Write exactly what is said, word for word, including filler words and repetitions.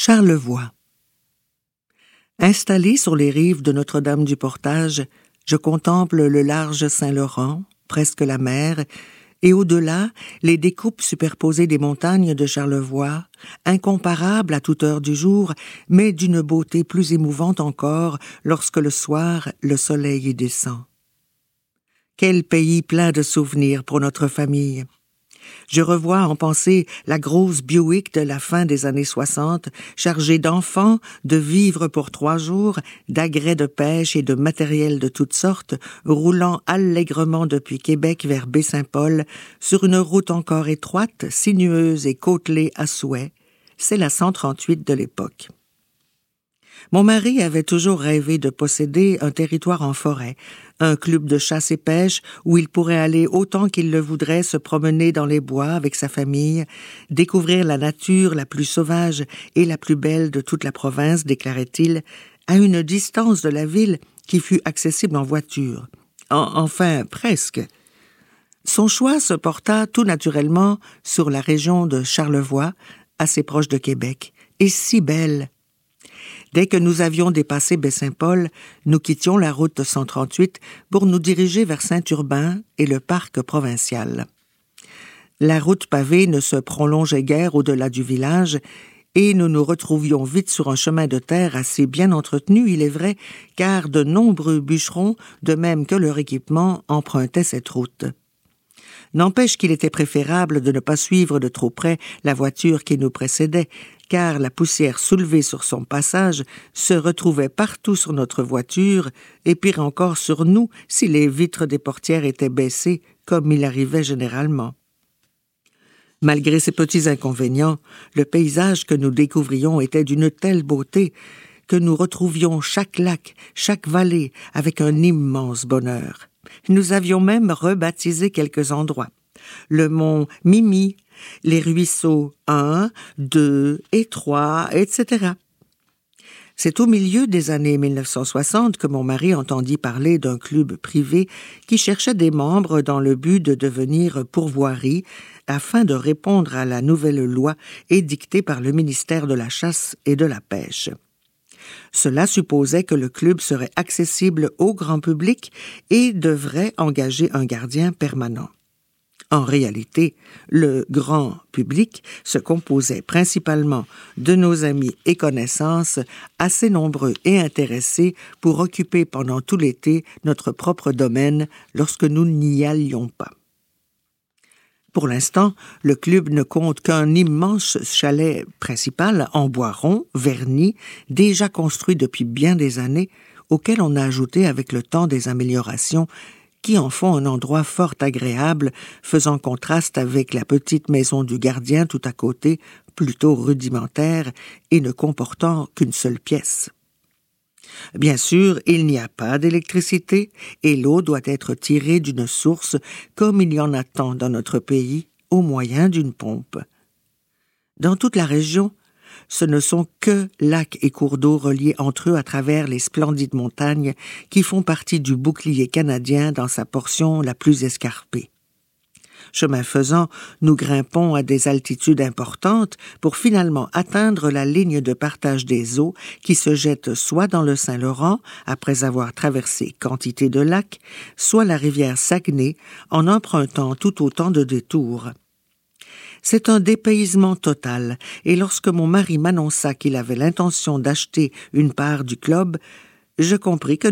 Charlevoix. Installé sur les rives de Notre-Dame-du-Portage, je contemple le large Saint-Laurent, presque la mer, et au-delà, les découpes superposées des montagnes de Charlevoix, incomparables à toute heure du jour, mais d'une beauté plus émouvante encore lorsque le soir, le soleil y descend. Quel pays plein de souvenirs pour notre famille! Je revois en pensée la grosse Buick de la fin des années soixante, chargée d'enfants, de vivres pour trois jours, d'agrès de pêche et de matériel de toutes sortes, roulant allègrement depuis Québec vers Baie-Saint-Paul, sur une route encore étroite, sinueuse et côtelée à souhait. C'est la cent trente-huit de l'époque. Mon mari avait toujours rêvé de posséder un territoire en forêt, un club de chasse et pêche où il pourrait aller autant qu'il le voudrait se promener dans les bois avec sa famille, découvrir la nature la plus sauvage et la plus belle de toute la province, déclarait-il, à une distance de la ville qui fût accessible en voiture. En, enfin, presque. Son choix se porta tout naturellement sur la région de Charlevoix, assez proche de Québec, et si belle. Dès que nous avions dépassé Baie-Saint-Paul, nous quittions la route cent trente-huit pour nous diriger vers Saint-Urbain et le parc provincial. La route pavée ne se prolongeait guère au-delà du village et nous nous retrouvions vite sur un chemin de terre assez bien entretenu, il est vrai, car de nombreux bûcherons, de même que leur équipement, empruntaient cette route. N'empêche qu'il était préférable de ne pas suivre de trop près la voiture qui nous précédait, car la poussière soulevée sur son passage se retrouvait partout sur notre voiture, et pire encore sur nous si les vitres des portières étaient baissées, comme il arrivait généralement. Malgré ces petits inconvénients, le paysage que nous découvrions était d'une telle beauté que nous retrouvions chaque lac, chaque vallée avec un immense bonheur. Nous avions même rebaptisé quelques endroits. Le mont Mimi, les ruisseaux un, deux et trois, et cetera. C'est au milieu des années mille neuf cent soixante que mon mari entendit parler d'un club privé qui cherchait des membres dans le but de devenir pourvoirie afin de répondre à la nouvelle loi édictée par le ministère de la Chasse et de la Pêche. Cela supposait que le club serait accessible au grand public et devrait engager un gardien permanent. En réalité, le grand public se composait principalement de nos amis et connaissances, assez nombreux et intéressés pour occuper pendant tout l'été notre propre domaine lorsque nous n'y allions pas. Pour l'instant, le club ne compte qu'un immense chalet principal en bois rond, verni, déjà construit depuis bien des années, auquel on a ajouté avec le temps des améliorations qui en font un endroit fort agréable, faisant contraste avec la petite maison du gardien tout à côté, plutôt rudimentaire et ne comportant qu'une seule pièce. Bien sûr, il n'y a pas d'électricité et l'eau doit être tirée d'une source, comme il y en a tant dans notre pays, au moyen d'une pompe. Dans toute la région, ce ne sont que lacs et cours d'eau reliés entre eux à travers les splendides montagnes qui font partie du bouclier canadien dans sa portion la plus escarpée. Chemin faisant, nous grimpons à des altitudes importantes pour finalement atteindre la ligne de partage des eaux qui se jette soit dans le Saint-Laurent, après avoir traversé quantité de lacs, soit la rivière Saguenay, en empruntant tout autant de détours. C'est un dépaysement total, et lorsque mon mari m'annonça qu'il avait l'intention d'acheter une part du club, je compris que